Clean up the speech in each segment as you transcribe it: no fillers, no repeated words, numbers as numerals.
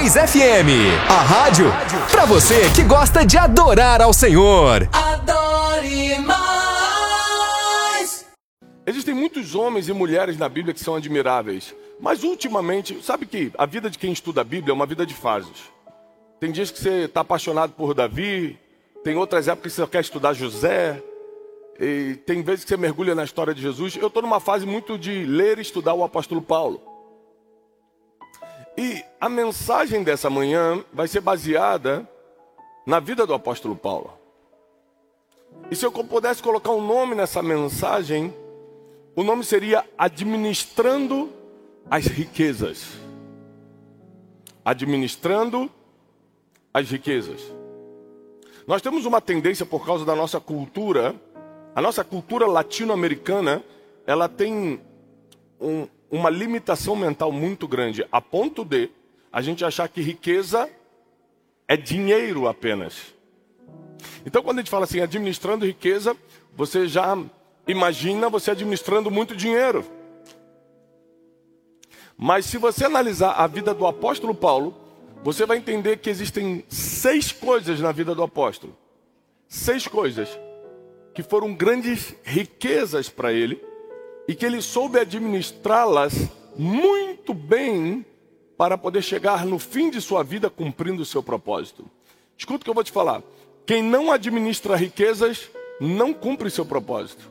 106 FM, a rádio pra você que gosta de adorar ao Senhor. Adore mais. Existem muitos homens e mulheres na Bíblia que são admiráveis, mas ultimamente, sabe que a vida de quem estuda a Bíblia é uma vida de fases. Tem dias que você está apaixonado por Davi, tem outras épocas que você quer estudar José, e tem vezes que você mergulha na história de Jesus. Eu estou numa fase muito de ler e estudar o apóstolo Paulo. E a mensagem dessa manhã vai ser baseada na vida do apóstolo Paulo. E se eu pudesse colocar um nome nessa mensagem, o nome seria Administrando as Riquezas. Administrando as riquezas. Nós temos uma tendência por causa da nossa cultura, a nossa cultura latino-americana, ela tem uma limitação mental muito grande, a ponto de a gente achar que riqueza é dinheiro apenas. Então, quando a gente fala assim, administrando riqueza, você já imagina você administrando muito dinheiro. Mas se você analisar a vida do apóstolo Paulo, você vai entender que existem 6 coisas na vida do apóstolo. 6 coisas que foram grandes riquezas para ele e que ele soube administrá-las muito bem para poder chegar no fim de sua vida cumprindo o seu propósito. Escuta o que eu vou te falar. Quem não administra riquezas não cumpre seu propósito.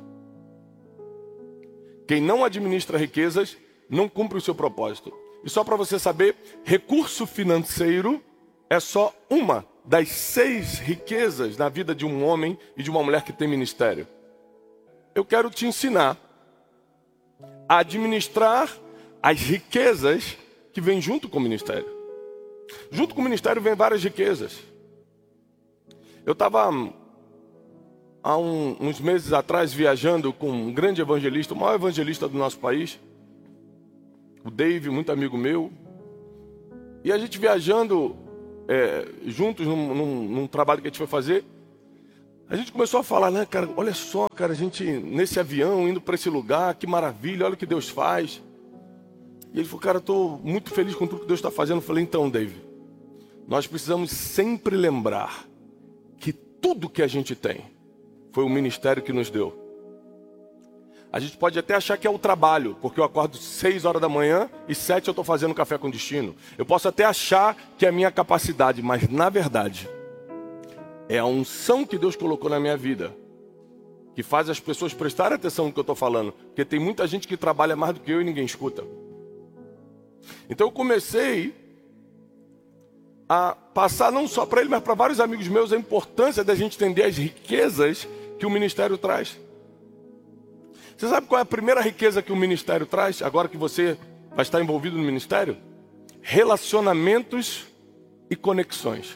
Quem não administra riquezas não cumpre o seu propósito. E só para você saber, recurso financeiro é só uma das 6 riquezas na vida de um homem e de uma mulher que tem ministério. Eu quero te ensinar a administrar as riquezas que vêm junto com o ministério. Junto com o ministério vem várias riquezas. Eu estava há uns meses atrás viajando com um grande evangelista, o maior evangelista do nosso país, o Dave, muito amigo meu, e a gente viajando juntos num trabalho que a gente foi fazer, a gente começou a falar, né, cara, olha só, cara, a gente nesse avião indo para esse lugar, que maravilha, olha o que Deus faz. E ele falou, cara, eu estou muito feliz com tudo que Deus está fazendo. Eu falei, então, Dave, nós precisamos sempre lembrar que tudo que a gente tem foi o ministério que nos deu. A gente pode até achar que é o trabalho, porque eu acordo 6 horas da manhã e 7 eu estou fazendo café com destino. Eu posso até achar que é a minha capacidade, mas na verdade é a unção que Deus colocou na minha vida que faz as pessoas prestarem atenção no que eu estou falando. Porque tem muita gente que trabalha mais do que eu e ninguém escuta. Então eu comecei a passar não só para ele, mas para vários amigos meus a importância da gente entender as riquezas que o ministério traz. Você sabe qual é a primeira riqueza que o ministério traz, agora que você vai estar envolvido no ministério? Relacionamentos e conexões.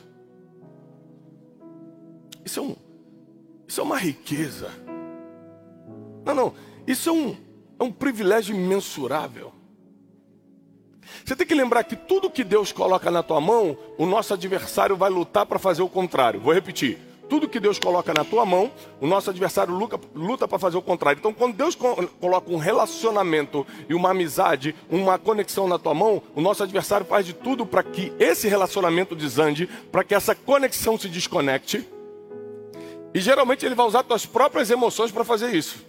Isso é uma riqueza. Não, isso é um privilégio imensurável. Você tem que lembrar que tudo que Deus coloca na tua mão, o nosso adversário vai lutar para fazer o contrário. Vou repetir. Tudo que Deus coloca na tua mão, o nosso adversário luta para fazer o contrário. Então, quando Deus coloca um relacionamento e uma amizade, uma conexão na tua mão, o nosso adversário faz de tudo para que esse relacionamento desande, para que essa conexão se desconecte. E geralmente ele vai usar tuas próprias emoções para fazer isso.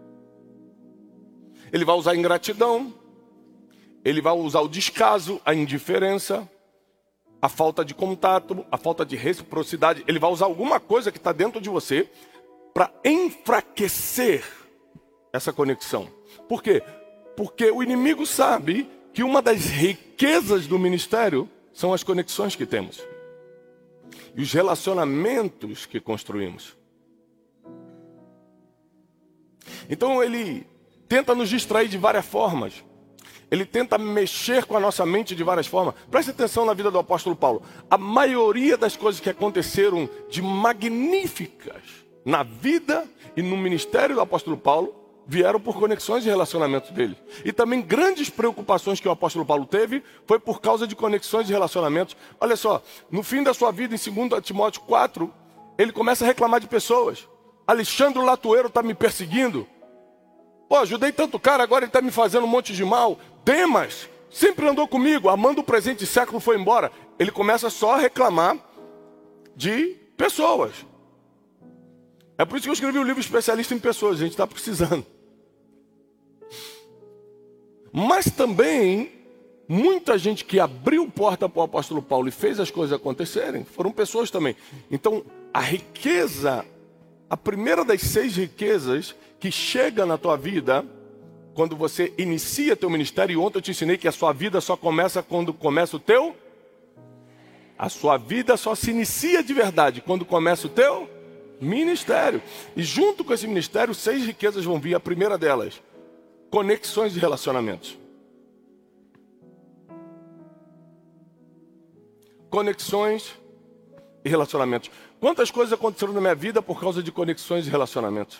Ele vai usar a ingratidão, ele vai usar o descaso, a indiferença, a falta de contato, a falta de reciprocidade. Ele vai usar alguma coisa que está dentro de você para enfraquecer essa conexão. Por quê? Porque o inimigo sabe que uma das riquezas do ministério são as conexões que temos. E os relacionamentos que construímos. Então ele tenta nos distrair de várias formas. Ele tenta mexer com a nossa mente de várias formas. Preste atenção na vida do apóstolo Paulo. A maioria das coisas que aconteceram de magníficas na vida e no ministério do apóstolo Paulo vieram por conexões e relacionamentos dele. E também grandes preocupações que o apóstolo Paulo teve foi por causa de conexões e relacionamentos. Olha só, no fim da sua vida, em 2 Timóteo 4, ele começa a reclamar de pessoas. Alexandre o Latueiro está me perseguindo. Pô, ajudei tanto cara, agora ele está me fazendo um monte de mal. Demas sempre andou comigo, amando o presente século, foi embora. Ele começa só a reclamar de pessoas. É por isso que eu escrevi um livro especialista em pessoas, a gente está precisando. Mas também, muita gente que abriu porta para o apóstolo Paulo e fez as coisas acontecerem, foram pessoas também. Então, a riqueza, a primeira das 6 riquezas que chega na tua vida, quando você inicia teu ministério, e ontem eu te ensinei que a sua vida só começa quando começa o teu... A sua vida só se inicia de verdade quando começa o teu ministério. E junto com esse ministério, 6 riquezas vão vir. A primeira delas, conexões de relacionamentos. Conexões e relacionamentos. Quantas coisas aconteceram na minha vida por causa de conexões e relacionamentos?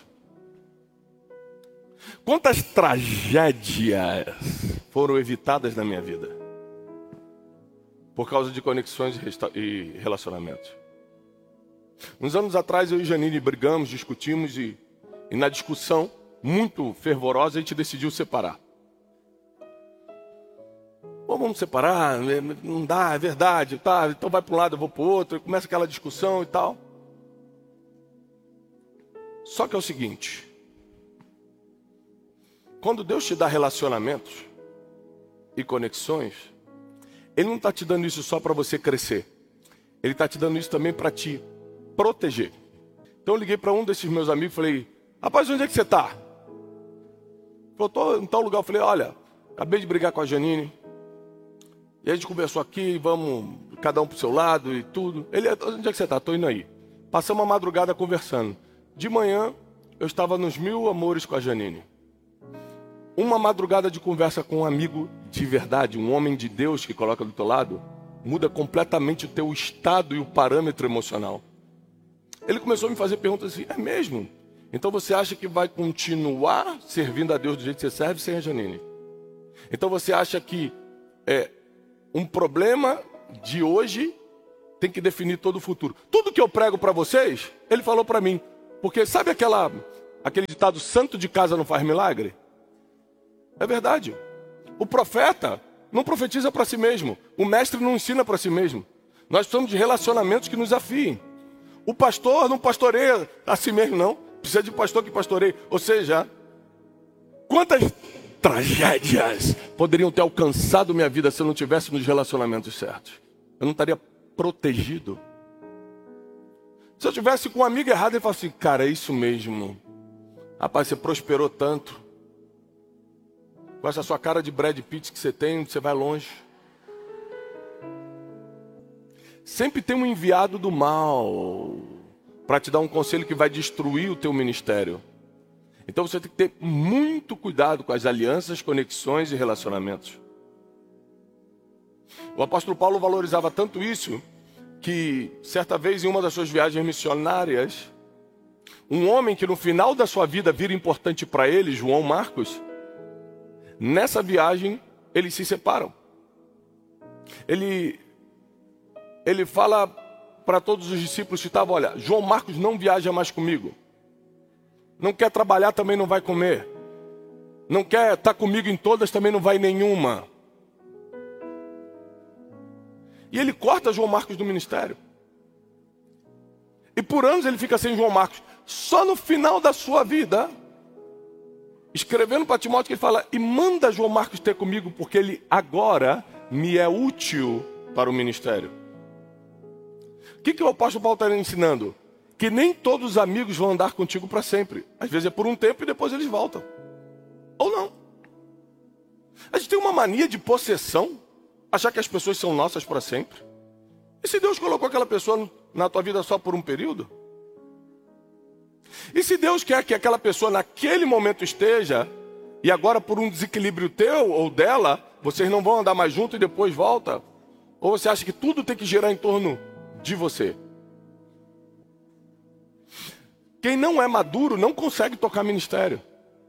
Quantas tragédias foram evitadas na minha vida por causa de conexões e relacionamentos? Uns anos atrás eu e Janine brigamos, discutimos e na discussão muito fervorosa a gente decidiu separar. Bom, vamos separar, não dá, é verdade, tá, então vai para um lado, eu vou para o outro, começa aquela discussão e tal. Só que é o seguinte, quando Deus te dá relacionamentos e conexões, Ele não está te dando isso só para você crescer. Ele está te dando isso também para te proteger. Então eu liguei para um desses meus amigos e falei, rapaz, onde é que você está? Eu estou em tal lugar. Eu falei, olha, acabei de brigar com a Janine. E a gente conversou aqui, vamos cada um para o seu lado e tudo. Ele, onde é que você está? Estou indo aí. Passamos a madrugada conversando. De manhã, eu estava nos 1000 amores com a Janine. Uma madrugada de conversa com um amigo de verdade, um homem de Deus que coloca do teu lado, muda completamente o teu estado e o parâmetro emocional. Ele começou a me fazer perguntas assim, é mesmo? Então você acha que vai continuar servindo a Deus do jeito que você serve sem a Janine? Então você acha que um problema de hoje tem que definir todo o futuro? Tudo que eu prego para vocês, ele falou para mim. Porque sabe aquele ditado, santo de casa não faz milagre? É verdade. O profeta não profetiza para si mesmo. O mestre não ensina para si mesmo. Nós precisamos de relacionamentos que nos afiem. O pastor não pastoreia a si mesmo, não. Precisa de pastor que pastoreie. Ou seja, quantas tragédias poderiam ter alcançado minha vida se eu não tivesse nos relacionamentos certos? Eu não estaria protegido. Se eu tivesse com um amigo errado, ele falasse assim, cara, é isso mesmo. Rapaz, você prosperou tanto. Com essa sua cara de Brad Pitt que você tem, você vai longe. Sempre tem um enviado do mal para te dar um conselho que vai destruir o teu ministério. Então você tem que ter muito cuidado com as alianças, conexões e relacionamentos. O apóstolo Paulo valorizava tanto isso que certa vez em uma das suas viagens missionárias, um homem que no final da sua vida vira importante para ele, João Marcos, nessa viagem eles se separam. Ele fala para todos os discípulos que estavam, olha, João Marcos não viaja mais comigo. Não quer trabalhar, também não vai comer. Não quer estar comigo em todas, também não vai em nenhuma. E ele corta João Marcos do ministério. E por anos ele fica sem João Marcos. Só no final da sua vida, escrevendo para Timóteo, que ele fala, e manda João Marcos ter comigo, porque ele agora me é útil para o ministério. O que o apóstolo Paulo está ensinando? Que nem todos os amigos vão andar contigo para sempre. Às vezes é por um tempo e depois eles voltam. Ou não. A gente tem uma mania de possessão, achar que as pessoas são nossas para sempre. E se Deus colocou aquela pessoa na tua vida só por um período? E se Deus quer que aquela pessoa naquele momento esteja, e agora por um desequilíbrio teu ou dela, vocês não vão andar mais juntos e depois volta? Ou você acha que tudo tem que girar em torno de você? Quem não é maduro não consegue tocar ministério.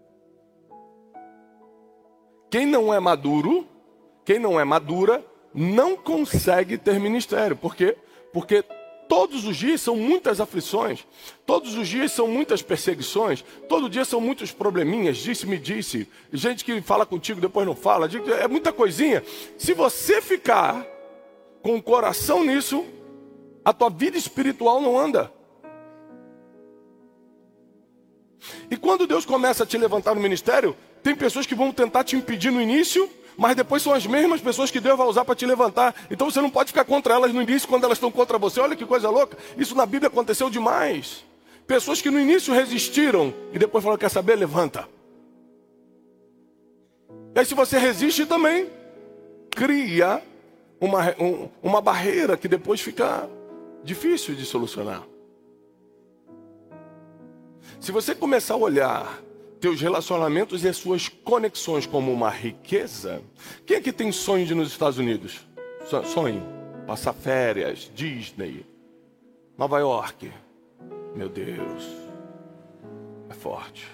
Quem não é maduro, quem não é madura, não consegue ter ministério. Por quê? Porque Todos os dias são muitas aflições, todos os dias são muitas perseguições, todo dia são muitos probleminhas, disse-me disse, gente que fala contigo depois não fala, é muita coisinha. Se você ficar com o coração nisso, a tua vida espiritual não anda. E quando Deus começa a te levantar no ministério, tem pessoas que vão tentar te impedir no início, mas depois são as mesmas pessoas que Deus vai usar para te levantar. Então você não pode ficar contra elas no início quando elas estão contra você. Olha que coisa louca. Isso na Bíblia aconteceu demais. Pessoas que no início resistiram e depois falaram, quer saber? Levanta. E aí se você resiste também, cria uma barreira que depois fica difícil de solucionar. Se você começar a olhar teus relacionamentos e as suas conexões como uma riqueza, quem é que tem sonho de ir nos Estados Unidos? Sonho. Passar férias, Disney, Nova York. Meu Deus, é forte.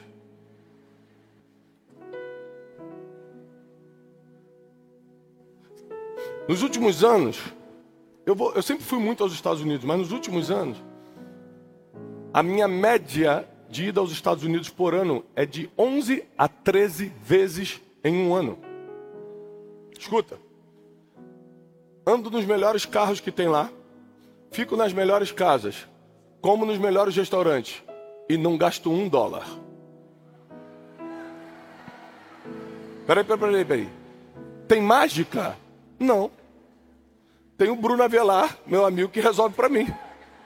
Nos últimos anos, eu sempre fui muito aos Estados Unidos, mas nos últimos anos, a minha média de ida aos Estados Unidos por ano é de 11 a 13 vezes em um ano. Escuta, ando nos melhores carros que tem lá, fico nas melhores casas, como nos melhores restaurantes e não gasto $1. Peraí. Tem mágica? Não. Tem o Bruno Avelar, meu amigo, que resolve para mim.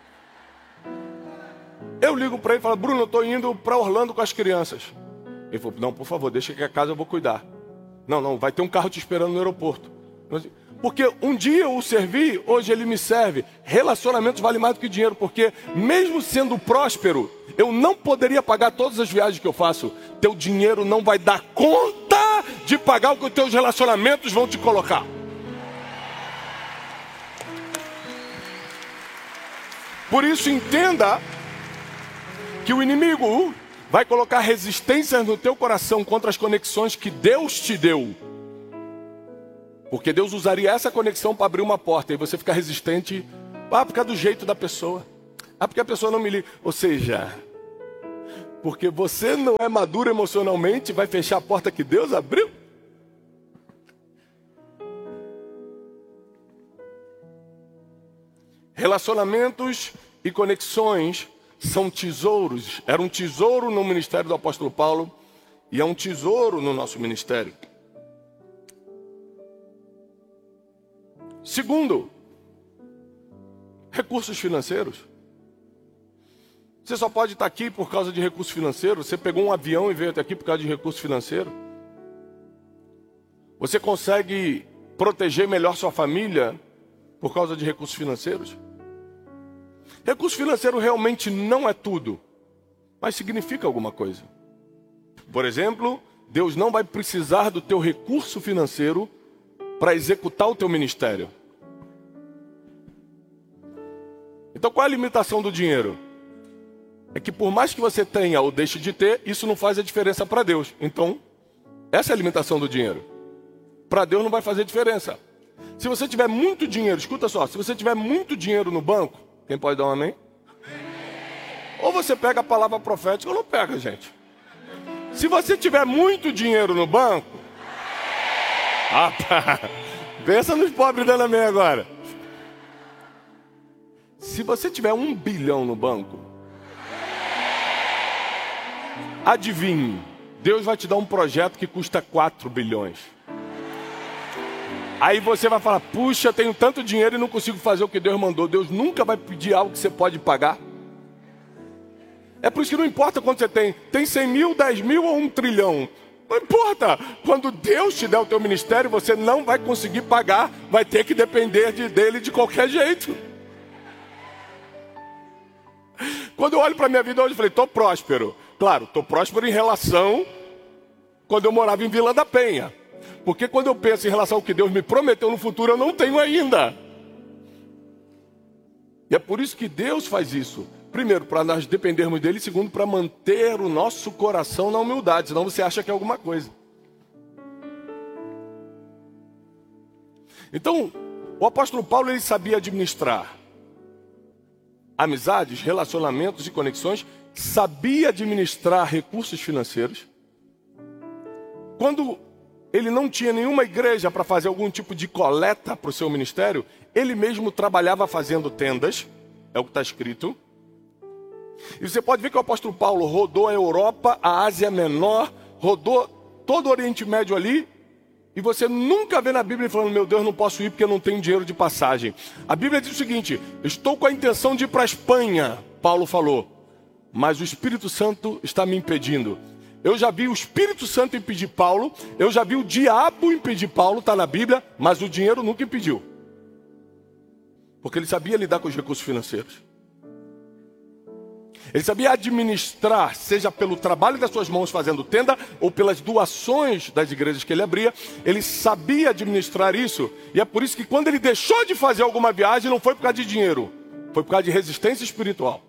Eu ligo para ele e falo, Bruno, eu estou indo para Orlando com as crianças. Ele falou, não, por favor, deixa que a casa eu vou cuidar. Não, vai ter um carro te esperando no aeroporto. Porque um dia eu o servi, hoje ele me serve. Relacionamentos vale mais do que dinheiro, porque mesmo sendo próspero, eu não poderia pagar todas as viagens que eu faço. Teu dinheiro não vai dar conta de pagar o que os teus relacionamentos vão te colocar. Por isso entenda que o inimigo vai colocar resistências no teu coração contra as conexões que Deus te deu. Porque Deus usaria essa conexão para abrir uma porta e você ficar resistente, por causa do jeito da pessoa. Porque a pessoa não me liga. Ou seja, porque você não é maduro emocionalmente, vai fechar a porta que Deus abriu? Relacionamentos e conexões são tesouros. Era um tesouro no ministério do apóstolo Paulo e é um tesouro no nosso ministério. Segundo, recursos financeiros. Você só pode estar aqui por causa de recurso financeiro. Você pegou um avião e veio até aqui por causa de recurso financeiro. Você consegue proteger melhor sua família por causa de recursos financeiros. Recurso financeiro realmente não é tudo, mas significa alguma coisa. Por exemplo, Deus não vai precisar do teu recurso financeiro para executar o teu ministério. Então qual é a limitação do dinheiro? É que por mais que você tenha ou deixe de ter, isso não faz a diferença para Deus. Então, essa é a limitação do dinheiro. Para Deus não vai fazer diferença. Se você tiver muito dinheiro, escuta só, se você tiver muito dinheiro no banco, quem pode dar um amém? Ou você pega a palavra profética ou não pega, gente. Se você tiver muito dinheiro no banco, pensa nos pobres dando amém agora. Se você tiver 1 bilhão no banco, adivinhe, Deus vai te dar um projeto que custa 4 bilhões. Aí você vai falar, puxa, tenho tanto dinheiro e não consigo fazer o que Deus mandou. Deus nunca vai pedir algo que você pode pagar. É por isso que não importa quanto você tem. Tem 100 mil, 10 mil ou 1 trilhão. Não importa. Quando Deus te der o teu ministério, você não vai conseguir pagar. Vai ter que depender dele de qualquer jeito. Quando eu olho para a minha vida hoje, eu falei, estou próspero. Claro, estou próspero em relação quando eu morava em Vila da Penha. Porque quando eu penso em relação ao que Deus me prometeu no futuro, eu não tenho ainda. E é por isso que Deus faz isso. Primeiro, para nós dependermos dele. Segundo, para manter o nosso coração na humildade. Senão você acha que é alguma coisa. Então, o apóstolo Paulo, ele sabia administrar. amizades, relacionamentos e conexões, sabia administrar recursos financeiros. Quando ele não tinha nenhuma igreja para fazer algum tipo de coleta para o seu ministério, ele mesmo trabalhava fazendo tendas, é o que está escrito. E você pode ver que o apóstolo Paulo rodou a Europa, a Ásia Menor, rodou todo o Oriente Médio ali, e você nunca vê na Bíblia falando, meu Deus, não posso ir porque eu não tenho dinheiro de passagem. A Bíblia diz o seguinte, estou com a intenção de ir para a Espanha, Paulo falou, mas o Espírito Santo está me impedindo. Eu já vi o Espírito Santo impedir Paulo, eu já vi o diabo impedir Paulo, está na Bíblia, mas o dinheiro nunca impediu. Porque ele sabia lidar com os recursos financeiros. Ele sabia administrar, seja pelo trabalho das suas mãos fazendo tenda, ou pelas doações das igrejas que ele abria, ele sabia administrar isso. E é por isso que quando ele deixou de fazer alguma viagem, não foi por causa de dinheiro, foi por causa de resistência espiritual.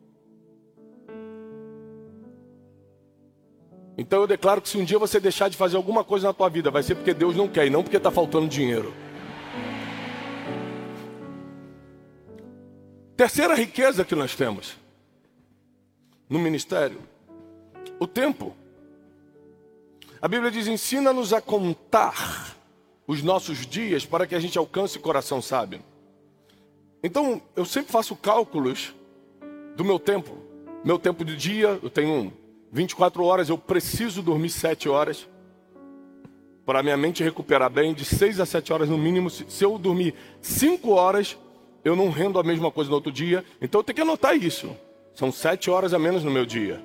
Então eu declaro que se um dia você deixar de fazer alguma coisa na tua vida, vai ser porque Deus não quer, e não porque está faltando dinheiro. Terceira riqueza que nós temos no ministério, o tempo. A Bíblia diz, ensina-nos a contar os nossos dias para que a gente alcance o coração sábio. Então, eu sempre faço cálculos do meu tempo. Meu tempo de dia, eu tenho 24 horas, eu preciso dormir 7 horas para minha mente recuperar bem, de 6 a 7 horas no mínimo. Se eu dormir 5 horas, eu não rendo a mesma coisa no outro dia. Então eu tenho que anotar isso. São 7 horas a menos no meu dia.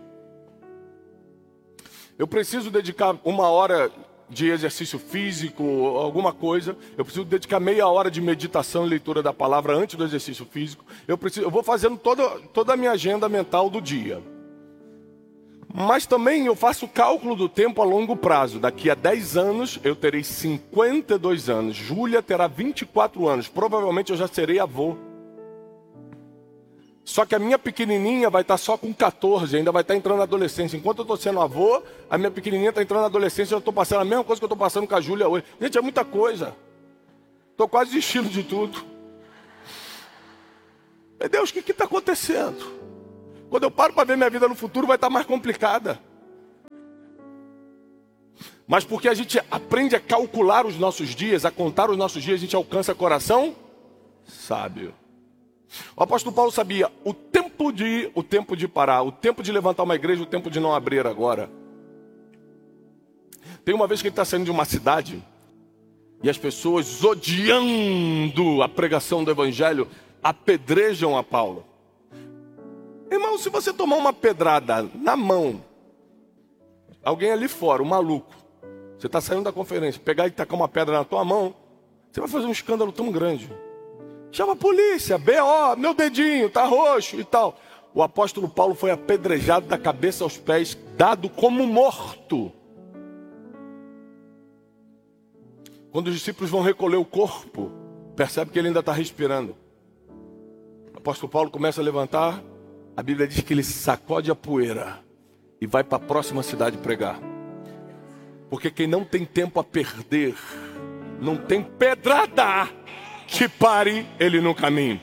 Eu preciso dedicar 1 hora de exercício físico, alguma coisa. Eu preciso dedicar meia hora de meditação e leitura da palavra antes do exercício físico. Eu vou fazendo toda a minha agenda mental do dia. Mas também eu faço cálculo do tempo a longo prazo. Daqui a 10 anos eu terei 52 anos. Júlia terá 24 anos. Provavelmente eu já serei avô. Só que a minha pequenininha vai estar só com 14, ainda vai estar entrando na adolescência. Enquanto eu estou sendo avô, a minha pequenininha está entrando na adolescência, eu estou passando a mesma coisa que eu estou passando com a Júlia hoje. Gente, é muita coisa. Estou quase desistindo de tudo. Meu Deus, o que está acontecendo? Quando eu paro para ver minha vida no futuro, vai estar mais complicada. Mas porque a gente aprende a calcular os nossos dias, a contar os nossos dias, a gente alcança coração sábio. O apóstolo Paulo sabia o tempo de ir, o tempo de parar, o tempo de levantar uma igreja, o tempo de não abrir agora. Tem uma vez que ele está saindo de uma cidade e as pessoas, odiando a pregação do evangelho, apedrejam a Paulo. Irmão, se você tomar uma pedrada na mão, alguém ali fora, um maluco, você está saindo da conferência, pegar e tacar uma pedra na tua mão, você vai fazer um escândalo tão grande. Chama a polícia, B.O., meu dedinho tá roxo e tal. O apóstolo Paulo foi apedrejado da cabeça aos pés, dado como morto. Quando os discípulos vão recolher o corpo, percebe que ele ainda está respirando. O apóstolo Paulo começa a levantar, a Bíblia diz que ele sacode a poeira e vai para a próxima cidade pregar. Porque quem não tem tempo a perder, não tem pedrada que pare ele no caminho.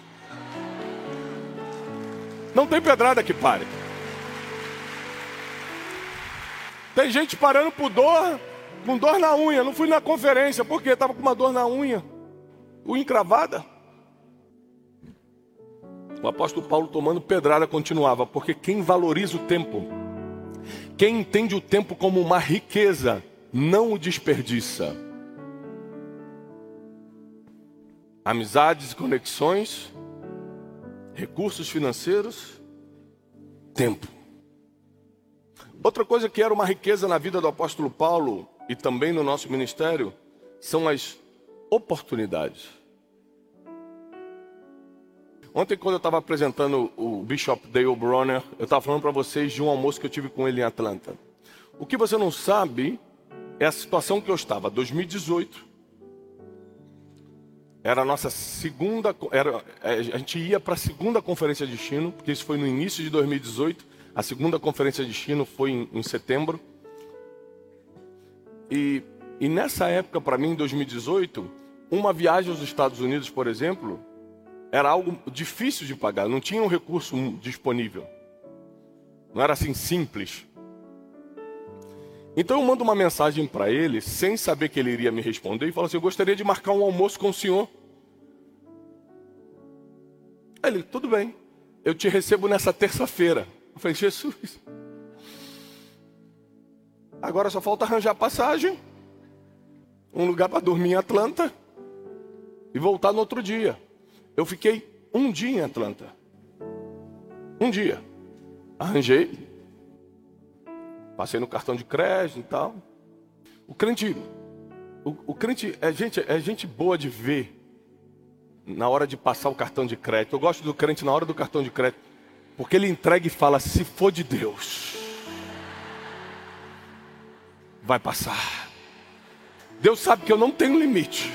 Não tem pedrada que pare. Tem gente parando por dor, com dor na unha. Não fui na conferência, porque estava com uma dor na unha. Unha encravada. O apóstolo Paulo tomando pedrada continuava, porque quem valoriza o tempo, quem entende o tempo como uma riqueza, não o desperdiça. Amizades e conexões, recursos financeiros, tempo. Outra coisa que era uma riqueza na vida do apóstolo Paulo e também no nosso ministério, são as oportunidades. Ontem, quando eu estava apresentando o Bishop Dale Bronner, eu estava falando para vocês de um almoço que eu tive com ele em Atlanta. O que você não sabe é a situação que eu estava, 2018. Era a nossa segunda, a gente ia para a segunda conferência de destino, porque isso foi no início de 2018. A segunda conferência de destino foi em setembro. E nessa época, para mim, em 2018, uma viagem aos Estados Unidos, por exemplo, era algo difícil de pagar, não tinha um recurso disponível. Não era assim simples. Então eu mando uma mensagem para ele, sem saber que ele iria me responder, e falo assim: eu gostaria de marcar um almoço com o senhor. Aí ele: tudo bem, eu te recebo nessa terça-feira. Eu falei: Jesus, agora só falta arranjar passagem, um lugar para dormir em Atlanta e voltar no outro dia. Eu fiquei um dia em Atlanta. Um dia. Arranjei. Passei no cartão de crédito e tal. O crente é gente boa de ver na hora de passar o cartão de crédito. Eu gosto do crente na hora do cartão de crédito, porque ele entrega e fala: se for de Deus, vai passar. Deus sabe que eu não tenho limite.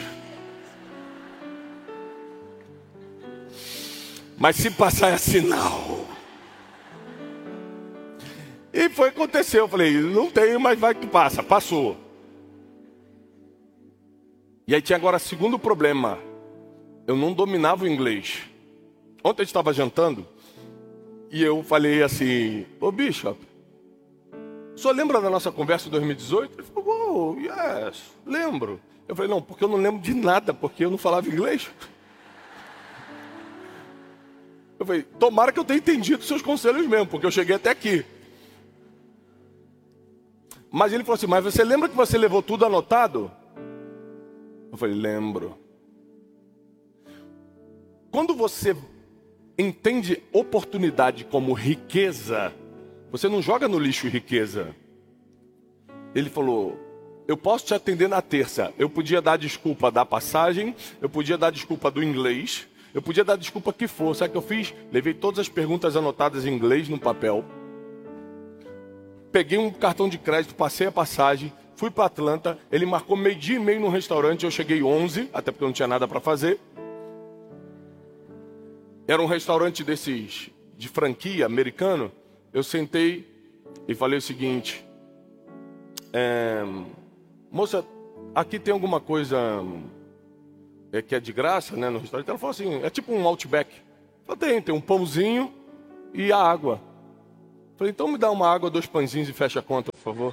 Mas se passar é sinal. E foi o que aconteceu. Eu falei: não tenho, mas vai que passa. Passou. E aí tinha agora o segundo problema. Eu não dominava o inglês. Ontem a gente estava jantando e eu falei assim: ô Bishop, o senhor lembra da nossa conversa de 2018? Ele falou: oh, yes, lembro. Eu falei: não, porque eu não lembro de nada, porque eu não falava inglês. Eu falei: tomara que eu tenha entendido seus conselhos mesmo, porque eu cheguei até aqui. Mas ele falou assim: mas você lembra que você levou tudo anotado? Eu falei: lembro. Quando você entende oportunidade como riqueza, você não joga no lixo riqueza. Ele falou: eu posso te atender na terça. Eu podia dar desculpa da passagem, eu podia dar desculpa do inglês, eu podia dar desculpa que for. Sabe o que eu fiz? Levei todas as perguntas anotadas em inglês no papel. Peguei um cartão de crédito, passei a passagem, fui para Atlanta. Ele marcou 12:30 no restaurante, eu cheguei 11, até porque eu não tinha nada para fazer. Era um restaurante desses de franquia americano. Eu sentei e falei o seguinte: moça, aqui tem alguma coisa que é de graça, né, no restaurante? Ela falou assim: é tipo um Outback. Eu falei: tem um pãozinho e a água. Eu falei: então me dá uma água, 2 pãezinhos e fecha a conta, por favor.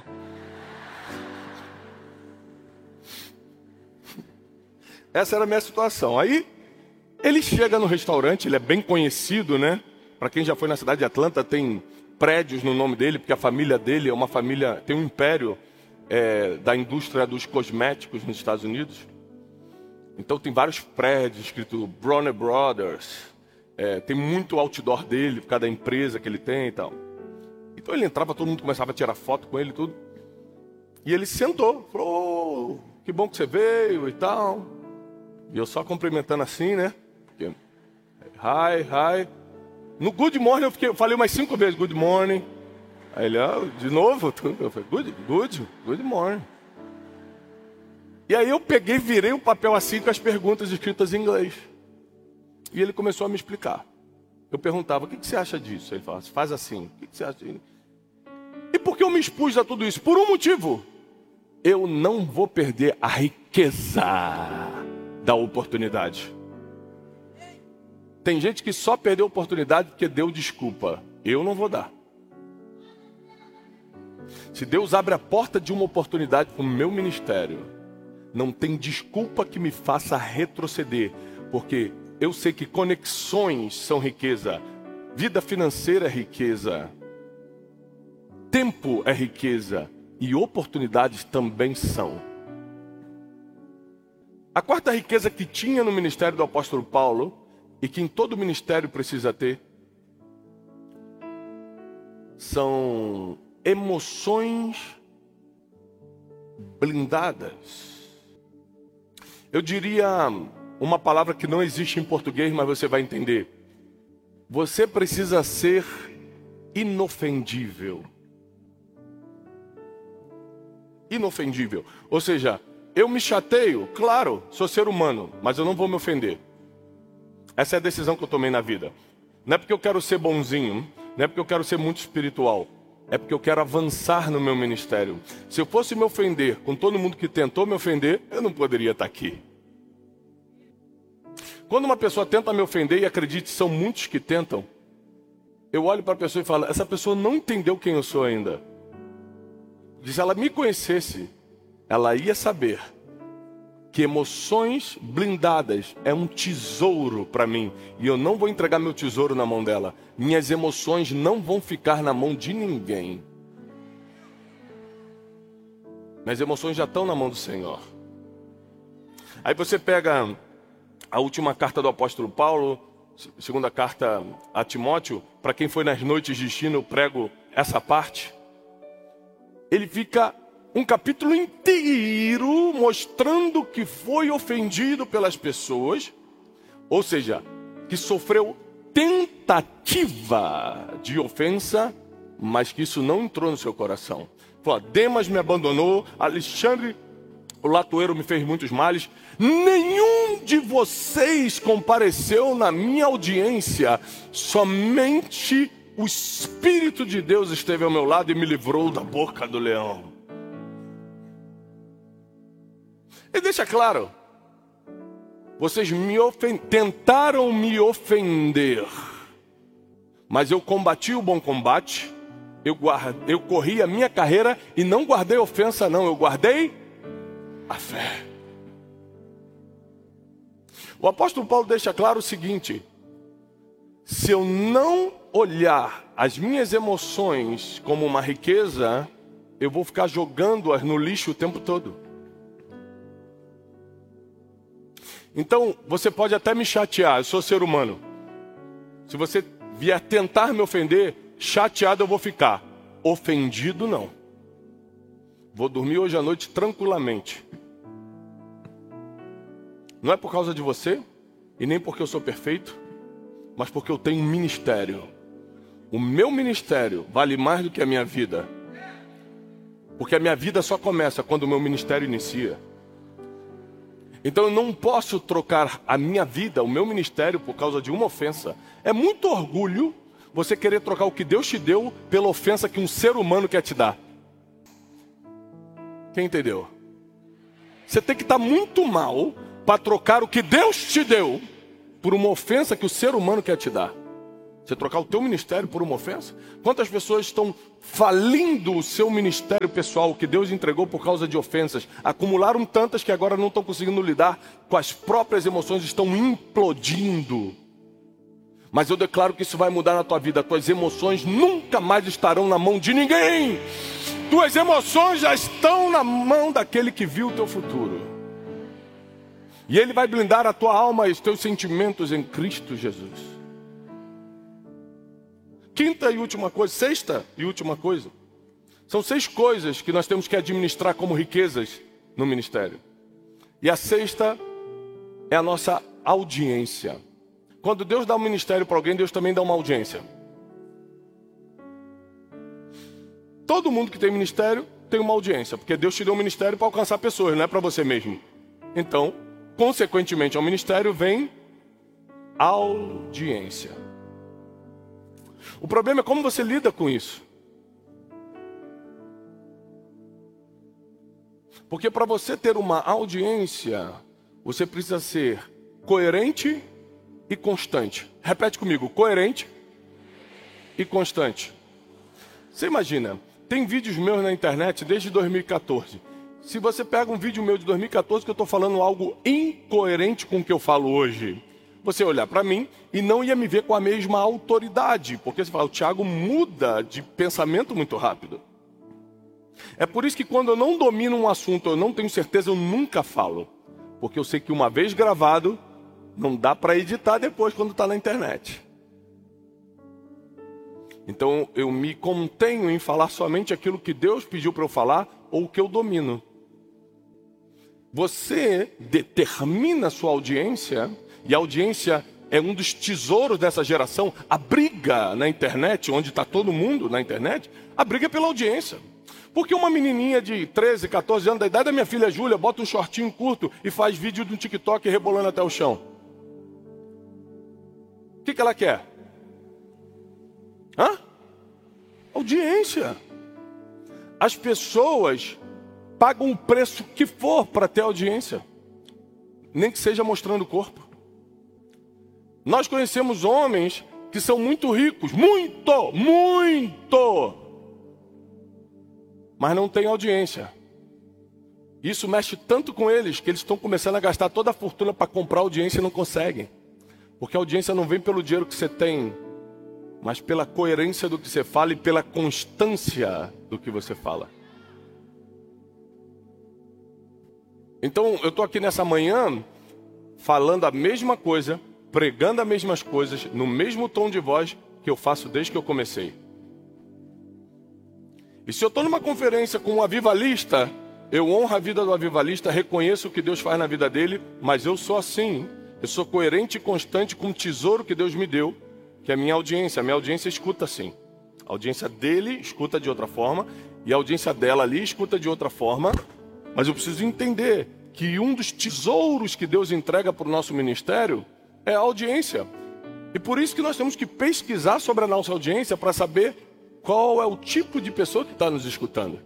Essa era a minha situação. Aí ele chega no restaurante, ele é bem conhecido, né? Para quem já foi na cidade de Atlanta, tem prédios no nome dele, porque a família dele é uma família, tem um império da indústria dos cosméticos nos Estados Unidos. Então tem vários prédios escrito Bronner Brothers, tem muito outdoor dele, por causa da empresa que ele tem e tal. Então ele entrava, todo mundo começava a tirar foto com ele e tudo. E ele sentou, falou: oh, que bom que você veio e tal. E eu só cumprimentando assim, né? Porque, hi. No good morning eu falei umas 5 vezes good morning. Aí ele: de novo? Eu falei: good morning. E aí eu peguei, virei o papel assim com as perguntas escritas em inglês. E ele começou a me explicar. Eu perguntava: o que você acha disso? Ele falava: faz assim. O que você acha disso? E por que eu me expus a tudo isso? Por um motivo: eu não vou perder a riqueza da oportunidade. Tem gente que só perdeu a oportunidade porque deu desculpa. Eu não vou dar. Se Deus abre a porta de uma oportunidade para o meu ministério, não tem desculpa que me faça retroceder, porque eu sei que conexões são riqueza, vida financeira é riqueza, tempo é riqueza e oportunidades também são. A quarta riqueza que tinha no ministério do apóstolo Paulo, e que em todo ministério precisa ter, são emoções blindadas. Eu diria uma palavra que não existe em português, mas você vai entender. Você precisa ser inofendível. Inofendível. Ou seja, eu me chateio, claro, sou ser humano, mas eu não vou me ofender. Essa é a decisão que eu tomei na vida. Não é porque eu quero ser bonzinho, não é porque eu quero ser muito espiritual. É porque eu quero avançar no meu ministério. Se eu fosse me ofender com todo mundo que tentou me ofender, eu não poderia estar aqui. Quando uma pessoa tenta me ofender, e acredite, são muitos que tentam, eu olho para a pessoa e falo, essa pessoa não entendeu quem eu sou ainda. Se ela me conhecesse, ela ia saber que emoções blindadas é um tesouro para mim. E eu não vou entregar meu tesouro na mão dela. Minhas emoções não vão ficar na mão de ninguém. Minhas emoções já estão na mão do Senhor. Aí você pega a última carta do apóstolo Paulo, segunda carta a Timóteo, para quem foi nas noites de destino, eu prego essa parte. Ele fica um capítulo inteiro mostrando que foi ofendido pelas pessoas, ou seja, que sofreu tentativa de ofensa, mas que isso não entrou no seu coração. Falou, Demas me abandonou, Alexandre, o latoeiro, me fez muitos males, nenhum de vocês compareceu na minha audiência, somente o Espírito de Deus esteve ao meu lado e me livrou da boca do leão. E deixa claro, vocês tentaram me ofender, mas eu combati o bom combate, eu corri a minha carreira e não guardei ofensa não, eu guardei a fé. O apóstolo Paulo deixa claro o seguinte, se eu não olhar as minhas emoções como uma riqueza, eu vou ficar jogando-as no lixo o tempo todo. Então, você pode até me chatear, eu sou ser humano. Se você vier tentar me ofender, chateado eu vou ficar. Ofendido, não. Vou dormir hoje à noite tranquilamente. Não é por causa de você, e nem porque eu sou perfeito, mas porque eu tenho um ministério. O meu ministério vale mais do que a minha vida. Porque a minha vida só começa quando o meu ministério inicia. Então eu não posso trocar a minha vida, o meu ministério, por causa de uma ofensa. É muito orgulho você querer trocar o que Deus te deu pela ofensa que um ser humano quer te dar. Quem entendeu? Você tem que estar muito mal para trocar o que Deus te deu por uma ofensa que o ser humano quer te dar. Você trocar o teu ministério por uma ofensa? Quantas pessoas estão falindo o seu ministério pessoal, que Deus entregou por causa de ofensas? Acumularam tantas que agora não estão conseguindo lidar com as próprias emoções, estão implodindo. Mas eu declaro que isso vai mudar na tua vida. Tuas emoções nunca mais estarão na mão de ninguém. Tuas emoções já estão na mão daquele que viu o teu futuro. E Ele vai blindar a tua alma e os teus sentimentos em Cristo Jesus. Quinta e última coisa, sexta e última coisa. São 6 coisas que nós temos que administrar como riquezas no ministério. E a sexta é a nossa audiência. Quando Deus dá um ministério para alguém, Deus também dá uma audiência. Todo mundo que tem ministério tem uma audiência, porque Deus te deu um ministério para alcançar pessoas, não é para você mesmo. Então, consequentemente ao ministério vem audiência. O problema é como você lida com isso. Porque para você ter uma audiência, você precisa ser coerente e constante. Repete comigo, coerente e constante. Você imagina, tem vídeos meus na internet desde 2014. Se você pega um vídeo meu de 2014 que eu estou falando algo incoerente com o que eu falo hoje, você olhar para mim e não ia me ver com a mesma autoridade. Porque você fala, o Thiago muda de pensamento muito rápido. É por isso que quando eu não domino um assunto, eu não tenho certeza, eu nunca falo. Porque eu sei que uma vez gravado, não dá para editar depois quando está na internet. Então eu me contenho em falar somente aquilo que Deus pediu para eu falar ou o que eu domino. Você determina a sua audiência, e a audiência é um dos tesouros dessa geração. A briga na internet, onde está todo mundo na internet, a briga é pela audiência. Porque uma menininha de 13, 14 anos, da idade da minha filha Júlia, bota um shortinho curto e faz vídeo do TikTok rebolando até o chão. O que ela quer? Audiência. As pessoas pagam o preço que for para ter audiência. Nem que seja mostrando o corpo. Nós conhecemos homens que são muito ricos, muito, mas não têm audiência. Isso mexe tanto com eles que eles estão começando a gastar toda a fortuna para comprar audiência e não conseguem. Porque a audiência não vem pelo dinheiro que você tem, mas pela coerência do que você fala e pela constância do que você fala. Então, eu estou aqui nessa manhã falando a mesma coisa, pregando as mesmas coisas, no mesmo tom de voz que eu faço desde que eu comecei. E se eu estou numa conferência com um avivalista, eu honro a vida do avivalista, reconheço o que Deus faz na vida dele, mas eu sou assim, eu sou coerente e constante com o tesouro que Deus me deu, que é a minha audiência. A minha audiência escuta assim. A audiência dele escuta de outra forma, e a audiência dela ali escuta de outra forma, mas eu preciso entender que um dos tesouros que Deus entrega para o nosso ministério é a audiência. E por isso que nós temos que pesquisar sobre a nossa audiência para saber qual é o tipo de pessoa que está nos escutando.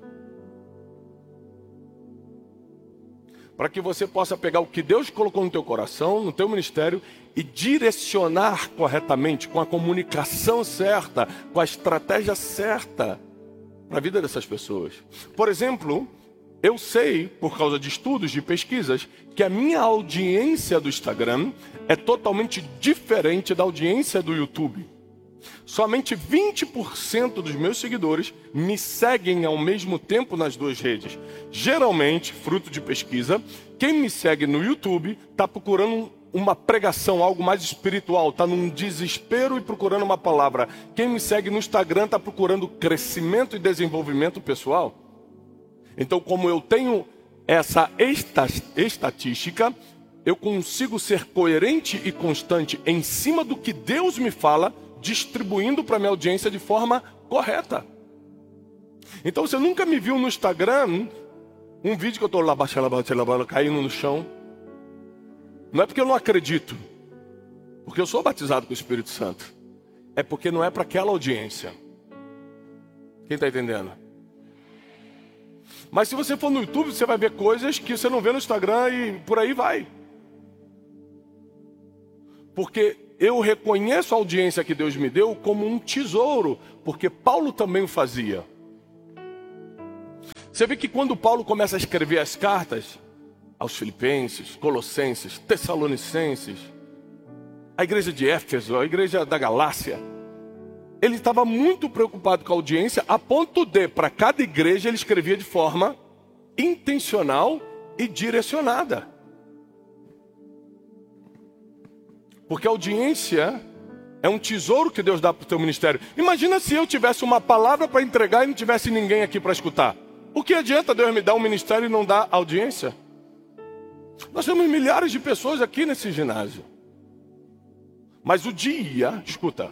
Para que você possa pegar o que Deus colocou no teu coração, no teu ministério, e direcionar corretamente, com a comunicação certa, com a estratégia certa, para a vida dessas pessoas. Por exemplo, eu sei, por causa de estudos, de pesquisas, que a minha audiência do Instagram é totalmente diferente da audiência do YouTube. Somente 20% dos meus seguidores me seguem ao mesmo tempo nas duas redes. Geralmente, fruto de pesquisa, quem me segue no YouTube está procurando uma pregação, algo mais espiritual, está num desespero e procurando uma palavra. Quem me segue no Instagram está procurando crescimento e desenvolvimento pessoal. Então, como eu tenho essa estatística, eu consigo ser coerente e constante em cima do que Deus me fala, distribuindo para minha audiência de forma correta. Então, você nunca me viu no Instagram um vídeo que eu estou lá caindo no chão. Não é porque eu não acredito, porque eu sou batizado com o Espírito Santo. É porque não é para aquela audiência. Quem está entendendo? Mas se você for no YouTube, você vai ver coisas que você não vê no Instagram e por aí vai. Porque eu reconheço a audiência que Deus me deu como um tesouro, porque Paulo também o fazia. Você vê que quando Paulo começa a escrever as cartas aos Filipenses, Colossenses, Tessalonicenses, a igreja de Éfeso, a igreja da Galácia, ele estava muito preocupado com a audiência, a ponto de, para cada igreja, ele escrevia de forma intencional e direcionada. Porque a audiência é um tesouro que Deus dá para o teu ministério. Imagina se eu tivesse uma palavra para entregar e não tivesse ninguém aqui para escutar. O que adianta Deus me dar um ministério e não dar audiência? Nós temos milhares de pessoas aqui nesse ginásio. Mas o dia, escuta,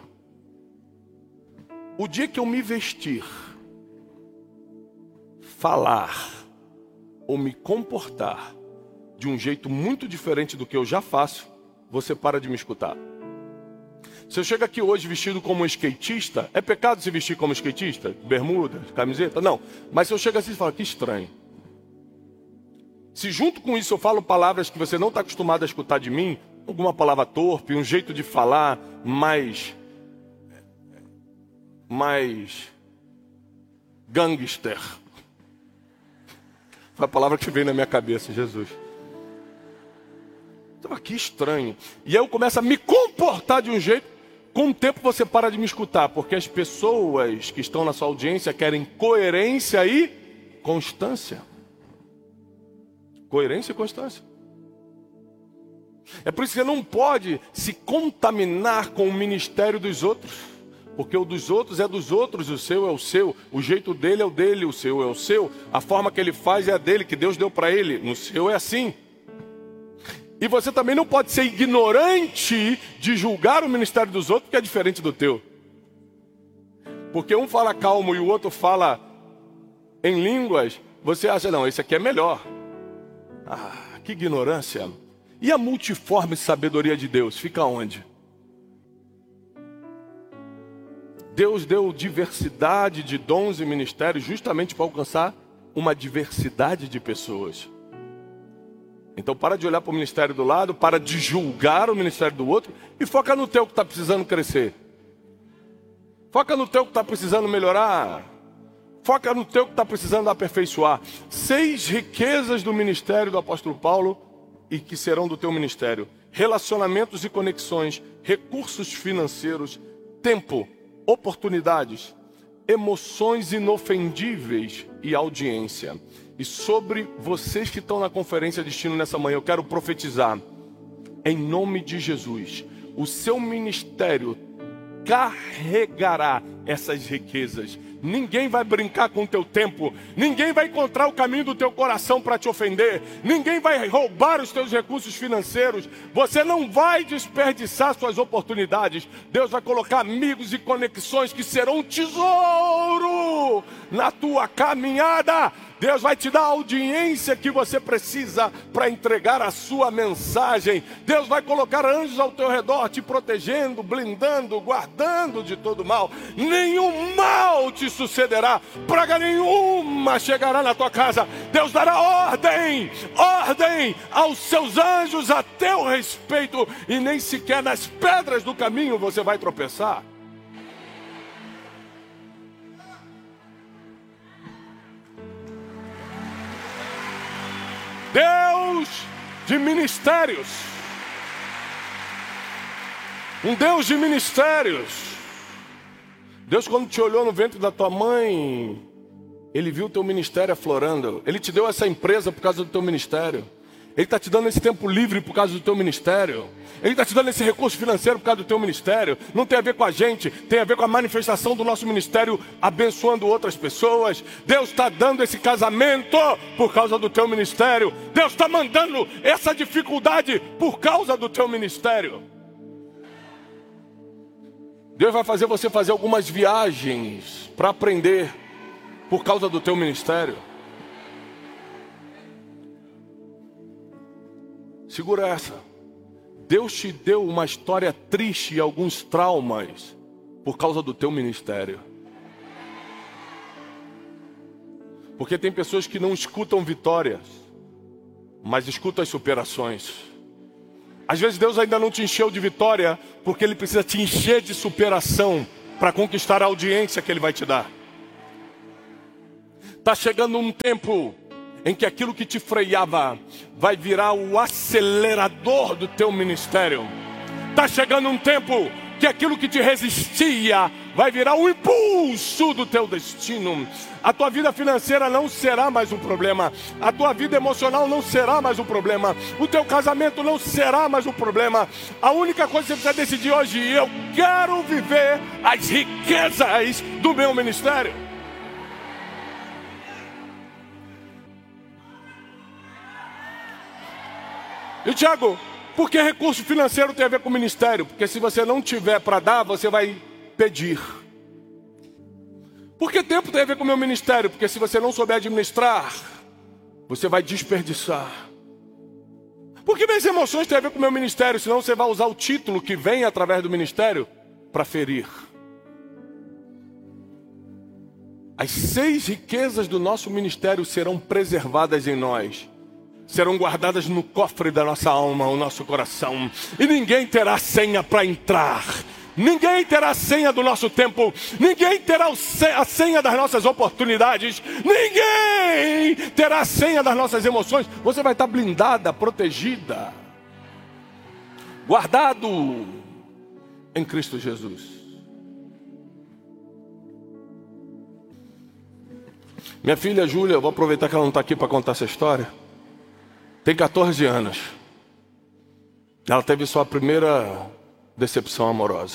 o dia que eu me vestir, falar ou me comportar de um jeito muito diferente do que eu já faço, você para de me escutar. Se eu chego aqui hoje vestido como um skatista, é pecado se vestir como skatista? Bermuda, camiseta? Não. Mas se eu chego assim e falo, que estranho. Se junto com isso eu falo palavras que você não está acostumado a escutar de mim, alguma palavra torpe, um jeito de falar mais gangster. Foi a palavra que veio na minha cabeça, Jesus. Então, que estranho. E aí eu começo a me comportar de um jeito, com o tempo você para de me escutar, porque as pessoas que estão na sua audiência querem coerência e constância. Coerência e constância. É por isso que você não pode se contaminar com o ministério dos outros. Porque o dos outros é dos outros, o seu é o seu. O jeito dele é o dele, o seu é o seu. A forma que ele faz é a dele, que Deus deu para ele. No seu é assim. E você também não pode ser ignorante de julgar o ministério dos outros, que é diferente do teu. Porque um fala calmo e o outro fala em línguas, você acha, não, esse aqui é melhor. Ah, que ignorância. E a multiforme sabedoria de Deus, fica onde? Deus deu diversidade de dons e ministérios justamente para alcançar uma diversidade de pessoas. Então para de olhar para o ministério do lado, para de julgar o ministério do outro e foca no teu que está precisando crescer. Foca no teu que está precisando melhorar. Foca no teu que está precisando aperfeiçoar. 6 riquezas do ministério do apóstolo Paulo e que serão do teu ministério: relacionamentos e conexões, recursos financeiros, tempo, oportunidades, emoções inofendíveis e audiência. E sobre vocês que estão na Conferência Destino nessa manhã, eu quero profetizar, em nome de Jesus, o seu ministério carregará essas riquezas. Ninguém vai brincar com o teu tempo. Ninguém vai encontrar o caminho do teu coração para te ofender. Ninguém vai roubar os teus recursos financeiros. Você não vai desperdiçar suas oportunidades. Deus vai colocar amigos e conexões que serão um tesouro na tua caminhada. Deus vai te dar a audiência que você precisa para entregar a sua mensagem. Deus vai colocar anjos ao teu redor, te protegendo, blindando, guardando de todo mal. Nenhum mal te sucederá, praga nenhuma chegará na tua casa. Deus dará ordem aos seus anjos a teu respeito, e nem sequer nas pedras do caminho você vai tropeçar. Deus de ministérios. Um Deus de ministérios. Deus, quando te olhou no ventre da tua mãe, Ele viu o teu ministério aflorando. Ele te deu essa empresa por causa do teu ministério. Ele está te dando esse tempo livre por causa do teu ministério. Ele está te dando esse recurso financeiro por causa do teu ministério. Não tem a ver com a gente, tem a ver com a manifestação do nosso ministério abençoando outras pessoas. Deus está dando esse casamento por causa do teu ministério. Deus está mandando essa dificuldade por causa do teu ministério. Deus vai fazer você fazer algumas viagens para aprender por causa do teu ministério. Segura essa. Deus te deu uma história triste e alguns traumas por causa do teu ministério. Porque tem pessoas que não escutam vitórias, mas escutam as superações. Às vezes Deus ainda não te encheu de vitória, porque Ele precisa te encher de superação para conquistar a audiência que Ele vai te dar. Está chegando um tempo em que aquilo que te freava vai virar o acelerador do teu ministério. Está chegando um tempo que aquilo que te resistia vai virar o impulso do teu destino. A tua vida financeira não será mais um problema. A tua vida emocional não será mais um problema. O teu casamento não será mais um problema. A única coisa que você precisa decidir hoje: eu quero viver as riquezas do meu ministério. E Tiago, por que recurso financeiro tem a ver com o ministério? Porque se você não tiver para dar, você vai pedir. Por que tempo tem a ver com o meu ministério? Porque se você não souber administrar, você vai desperdiçar. Por que minhas emoções têm a ver com o meu ministério? Senão você vai usar o título que vem através do ministério para ferir. As 6 riquezas do nosso ministério serão preservadas em nós. Serão guardadas no cofre da nossa alma, o nosso coração. E ninguém terá senha para entrar. Ninguém terá a senha do nosso tempo. Ninguém terá a senha das nossas oportunidades. Ninguém terá a senha das nossas emoções. Você vai estar blindada, protegida, guardado em Cristo Jesus. Minha filha Júlia, eu vou aproveitar que ela não está aqui para contar essa história. Tem 14 anos. Ela teve sua primeira decepção amorosa.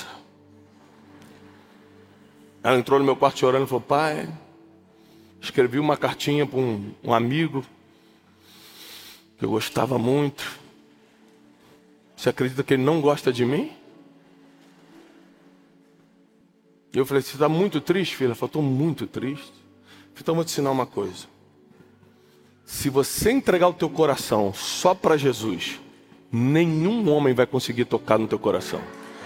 Ela entrou no meu quarto chorando e falou: pai, escrevi uma cartinha para um amigo que eu gostava muito. Você acredita que ele não gosta de mim? E eu falei: você está muito triste, filha? Ela falou: estou muito triste. Eu falei: então vou te ensinar uma coisa. Se você entregar o teu coração só para Jesus, nenhum homem vai conseguir tocar no teu coração.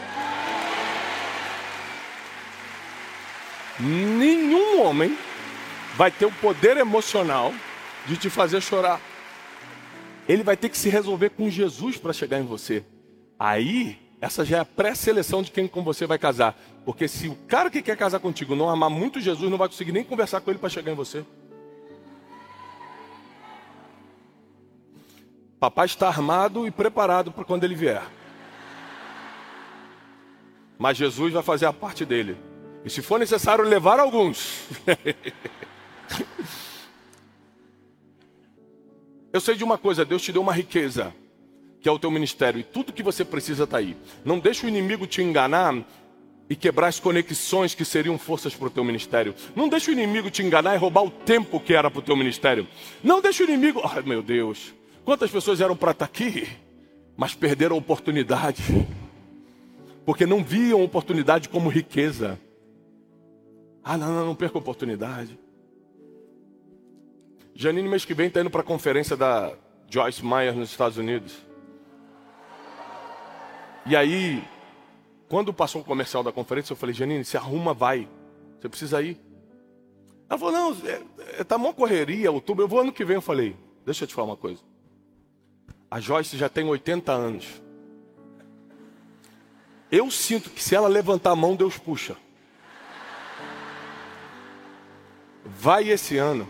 Nenhum homem vai ter o poder emocional de te fazer chorar. ele vai ter que se resolver com Jesus para chegar em você. Aí, essa já é a pré-seleção de quem com você vai casar. Porque se o cara que quer casar contigo não amar muito Jesus, não vai conseguir nem conversar com ele para chegar em você. Papai está armado e preparado para quando ele vier. Mas Jesus vai fazer a parte dele. E se for necessário levar alguns. Eu sei de uma coisa, Deus te deu uma riqueza, que é o teu ministério. E tudo que você precisa está aí. Não deixa o inimigo te enganar e quebrar as conexões que seriam forças para o teu ministério. Não deixa o inimigo te enganar e roubar o tempo que era para o teu ministério. Não deixa o inimigo... Ai, meu Deus. Quantas pessoas eram para estar aqui, mas perderam a oportunidade. Porque não viam a oportunidade como riqueza. Ah, não perca a oportunidade. Janine, mês que vem, está indo para a conferência da Joyce Meyer nos Estados Unidos. E aí, quando passou o comercial da conferência, eu falei, Janine, se arruma, vai. Você precisa ir. Ela falou, não, tá uma correria, outubro, eu vou ano que vem. Eu falei, deixa eu te falar uma coisa. A Joyce já tem 80 anos. Eu sinto que se ela levantar a mão, Deus puxa. Vai esse ano.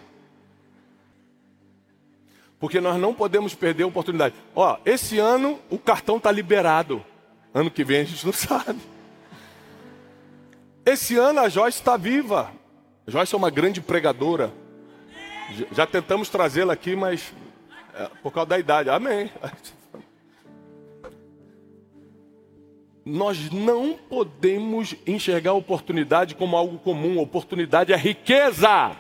Porque nós não podemos perder a oportunidade. Ó, esse ano o cartão está liberado. Ano que vem a gente não sabe. Esse ano a Joyce está viva. A Joyce é uma grande pregadora. Já tentamos trazê-la aqui, mas por causa da idade. Amém. Nós não podemos enxergar a oportunidade como algo comum. A oportunidade é riqueza.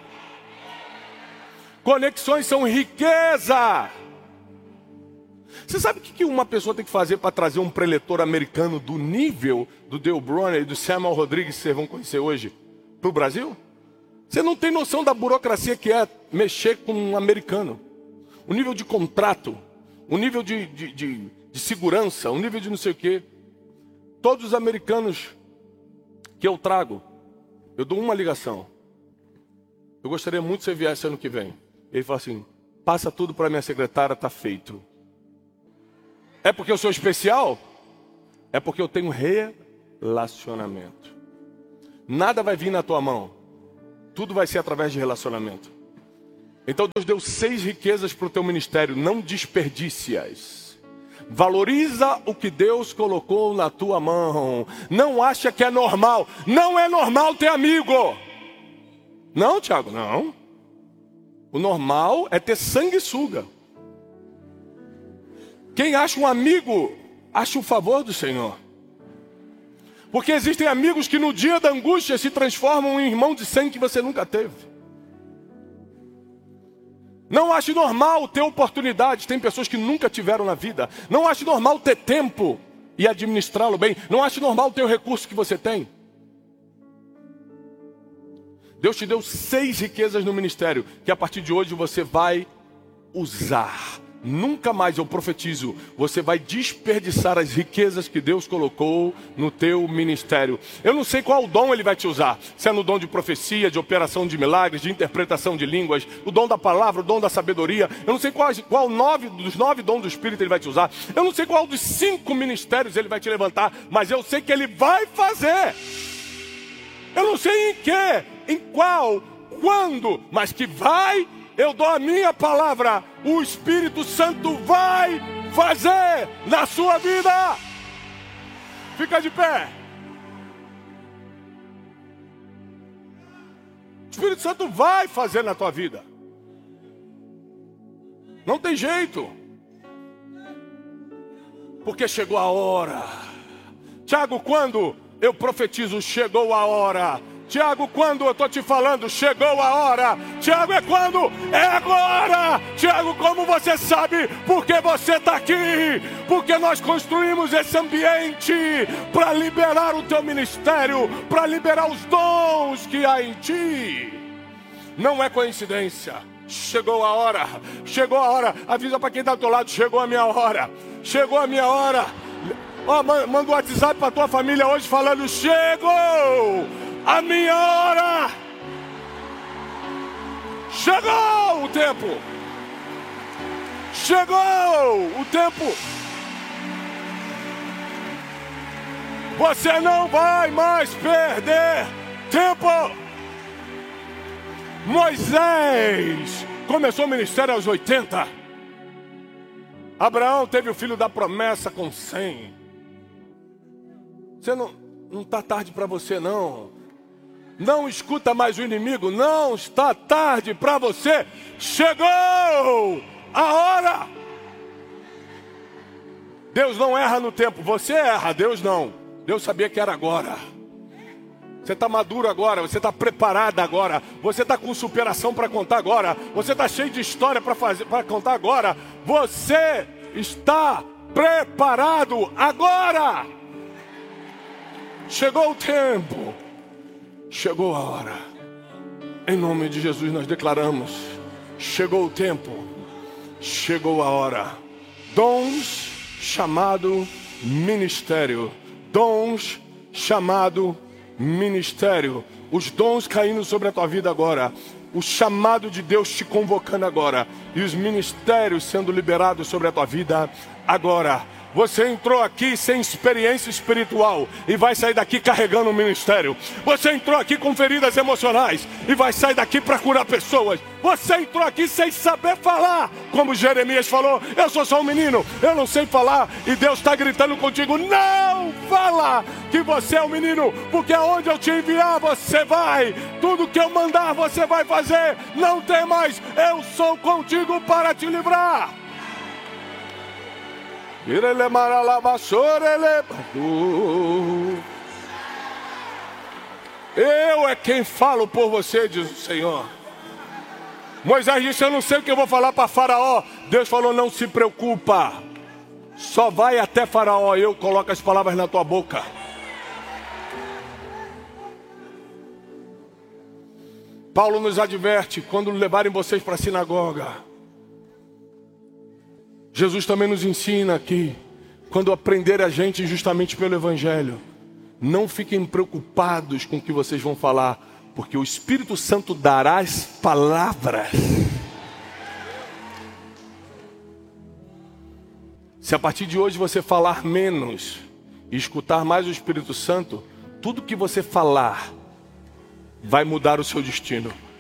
Conexões são riqueza. Você sabe o que uma pessoa tem que fazer para trazer um preletor americano do nível do Dale Bronner e do Samuel Rodrigues que vocês vão conhecer hoje para o Brasil? Você não tem noção da burocracia que é mexer com um americano. O nível de contrato, o nível de segurança, o nível de não sei o quê. Todos os americanos que eu trago, eu dou uma ligação. Eu gostaria muito que você viesse ano que vem. Ele fala assim, passa tudo para minha secretária, está feito. É porque eu sou especial? É porque eu tenho relacionamento. Nada vai vir na tua mão. Tudo vai ser através de relacionamento. Então Deus deu 6 riquezas para o teu ministério. Não desperdice-as. Valoriza o que Deus colocou na tua mão. Não acha que é normal. Não é normal ter amigo. Não, Tiago, não. O normal é ter sanguessuga. Quem acha um amigo, acha o favor do Senhor. Porque existem amigos que no dia da angústia se transformam em irmão de sangue que você nunca teve. Não ache normal ter oportunidades. Tem pessoas que nunca tiveram na vida. Não ache normal ter tempo e administrá-lo bem. Não ache normal ter o recurso que você tem. Deus te deu 6 riquezas no ministério, que a partir de hoje você vai usar. Nunca mais, eu profetizo, você vai desperdiçar as riquezas que Deus colocou no teu ministério. Eu não sei qual dom Ele vai te usar. Se é no dom de profecia, de operação de milagres, de interpretação de línguas, o dom da palavra, o dom da sabedoria. Eu não sei qual dos 9 dons do Espírito Ele vai te usar. Eu não sei qual dos 5 ministérios Ele vai te levantar, mas eu sei que Ele vai fazer. Eu não sei em que, em qual, quando, mas que vai, eu dou a minha palavra. O Espírito Santo vai fazer na sua vida. Fica de pé. O Espírito Santo vai fazer na tua vida. Não tem jeito. Porque chegou a hora. Tiago, quando eu profetizo, chegou a hora. Tiago, quando eu estou te falando, chegou a hora. Tiago, é quando? É agora. Tiago, como você sabe? Porque você está aqui. Porque nós construímos esse ambiente para liberar o teu ministério, para liberar os dons que há em ti. Não é coincidência. Chegou a hora. Chegou a hora. Avisa para quem está do teu lado, chegou a minha hora. Chegou a minha hora. Ó, manda um WhatsApp para tua família hoje falando, chegou a minha hora. Chegou o tempo. Chegou o tempo. Você não vai mais perder tempo. Moisés começou o ministério aos 80. Abraão teve o filho da promessa com 100. Você não está tarde para você, não. Não escuta mais o inimigo. Não está tarde para você. Chegou a hora. Deus não erra no tempo. Você erra, Deus não. Deus sabia que era agora. Você está maduro agora, você está preparado agora, você está com superação para contar agora, você está cheio de história para contar agora, você está preparado agora. Chegou o tempo, chegou a hora. Em nome de Jesus nós declaramos: chegou o tempo, chegou a hora. Dons chamado ministério. Dons chamado ministério. Os dons caindo sobre a tua vida agora. O chamado de Deus te convocando agora. E os ministérios sendo liberados sobre a tua vida agora. Você entrou aqui sem experiência espiritual e vai sair daqui carregando um ministério. Você entrou aqui com feridas emocionais e vai sair daqui para curar pessoas. Você entrou aqui sem saber falar, como Jeremias falou: eu sou só um menino, eu não sei falar. E Deus está gritando contigo: não fala que você é um menino, porque aonde eu te enviar você vai. Tudo que eu mandar você vai fazer. Não tem mais, eu sou contigo para te livrar. Eu é quem falo por você, diz o Senhor. Moisés disse: eu não sei o que eu vou falar para Faraó. Deus falou: não se preocupa, só vai até Faraó, eu coloco as palavras na tua boca. Paulo nos adverte: quando levarem vocês para a sinagoga. Jesus também nos ensina aqui: quando aprender a gente justamente pelo Evangelho, não fiquem preocupados com o que vocês vão falar, porque o Espírito Santo dará as palavras. Se a partir de hoje você falar menos e escutar mais o Espírito Santo, tudo que você falar vai mudar o seu destino.